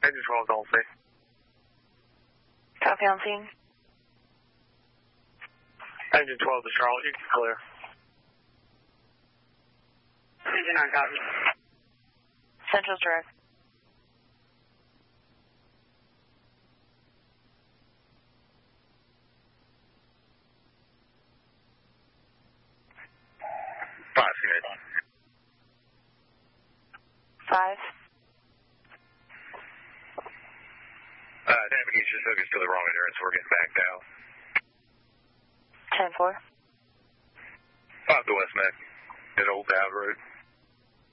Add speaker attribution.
Speaker 1: Engine 12 is on scene.
Speaker 2: Copy on scene.
Speaker 1: Engine 12 to Charlotte, you can clear.
Speaker 3: Engine 9, copy.
Speaker 2: Central's direct. Five.
Speaker 1: Navigation took us to the wrong endurance, so we're getting backed out.
Speaker 2: 10-4.
Speaker 1: 5 to West Mac, in Old Dowd Road.